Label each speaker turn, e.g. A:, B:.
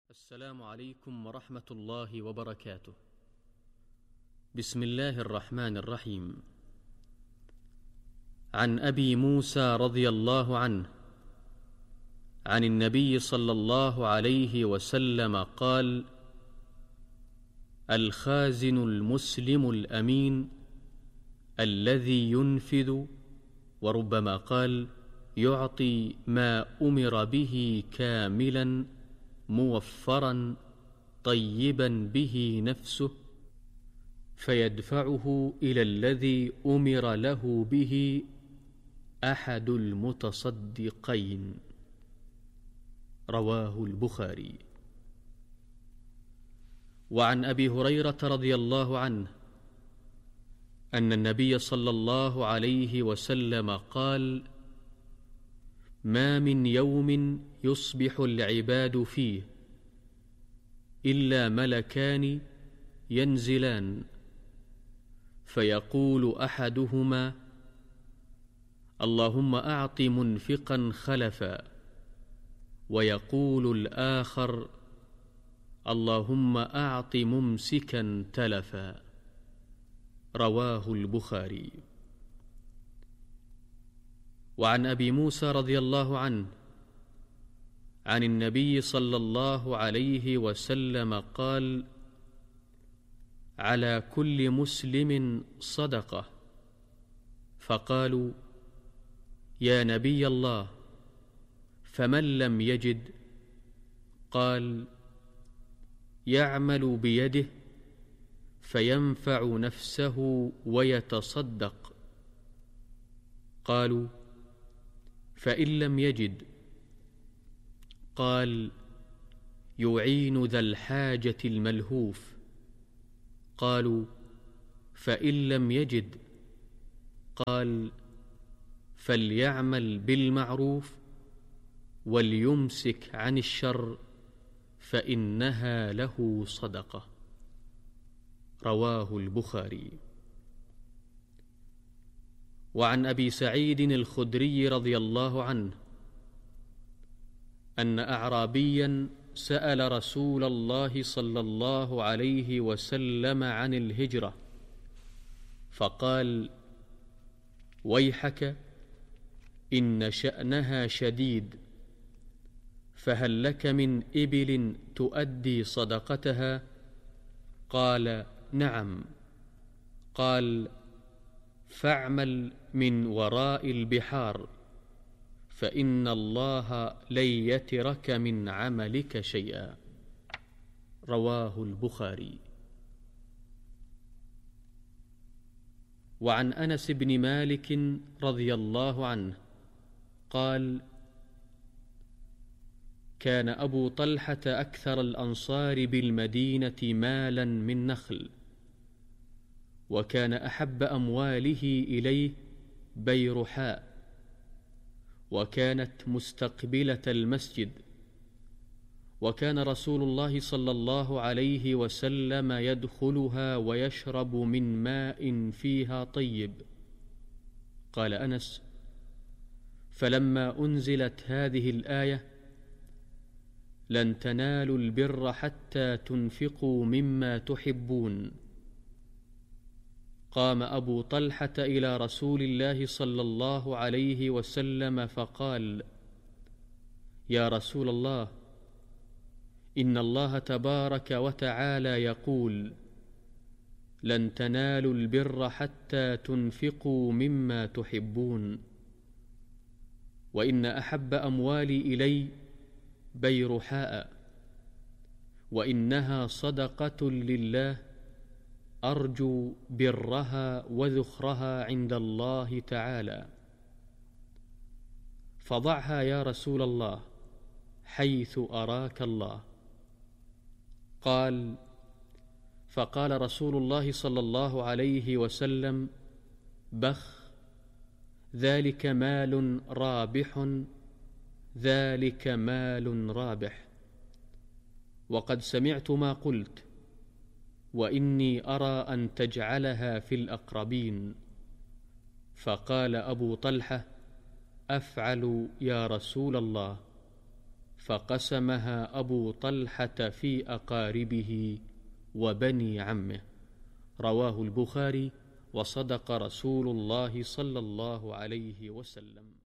A: السلام عليكم ورحمة الله وبركاته. بسم الله الرحمن الرحيم. عن أبي موسى رضي الله عنه عن النبي صلى الله عليه وسلم قال: الخازن المسلم الأمين الذي ينفذ، وربما قال يعطي ما أمر به كاملا موفرا طيبا به نفسه، فيدفعه إلى الذي أمر له به أحد المتصدقين. رواه البخاري. وعن أبي هريرة رضي الله عنه أن النبي صلى الله عليه وسلم قال: ما من يوم يصبح العباد فيه إلا ملكان ينزلان، فيقول أحدهما: اللهم أعط منفقا خلفا، ويقول الآخر: اللهم أعط ممسكا تلفا. رواه البخاري. وعن أبي موسى رضي الله عنه عن النبي صلى الله عليه وسلم قال: على كل مسلم صدقة. فقالوا: يا نبي الله، فمن لم يجد؟ قال: يعمل بيده فينفع نفسه ويتصدق. قالوا: فإن لم يجد؟ قال: يعين ذا الحاجة الملهوف. قالوا: فإن لم يجد؟ قال: فليعمل بالمعروف وليمسك عن الشر، فإنها له صدقة. رواه البخاري. وعن أبي سعيد الخدري رضي الله عنه أن أعرابيا سأل رسول الله صلى الله عليه وسلم عن الهجرة، فقال: ويحك، إن شأنها شديد، فهل لك من إبل تؤدي صدقتها؟ قال: نعم. قال: فاعمل من وراء البحار، فإن الله لن يترك من عملك شيئا. رواه البخاري. وعن أنس بن مالك رضي الله عنه قال: كان أبو طلحة أكثر الأنصار بالمدينة مالا من نخل، وكان أحب أمواله إليه بيرحاء، وكانت مستقبلة المسجد، وكان رسول الله صلى الله عليه وسلم يدخلها ويشرب من ماء فيها طيب. قال أنس: فلما أنزلت هذه الآية: لن تنالوا البر حتى تنفقوا مما تحبون، قام أبو طلحة إلى رسول الله صلى الله عليه وسلم فقال: يا رسول الله، إن الله تبارك وتعالى يقول: لن تنالوا البر حتى تنفقوا مما تحبون، وإن أحب أموالي إلي بيرحاء، وإنها صدقة لله، أرجو برها وذخرها عند الله تعالى، فضعها يا رسول الله حيث أراك الله. قال: فقال رسول الله صلى الله عليه وسلم: بخ، ذلك مال رابح، ذلك مال رابح، وقد سمعت ما قلت، وإني أرى أن تجعلها في الأقربين. فقال أبو طلحة: أفعل يا رسول الله. فقسمها أبو طلحة في أقاربه وبني عمه. رواه البخاري. وصدق رسول الله صلى الله عليه وسلم.